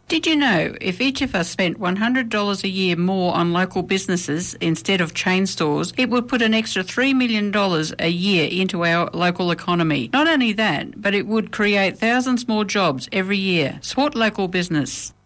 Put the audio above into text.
Did you know if each of us spent $100 a year more on local businesses instead of chain stores, it would put an extra $3 million a year into our local economy? Not only that, but it would create thousands more jobs every year. Support local business.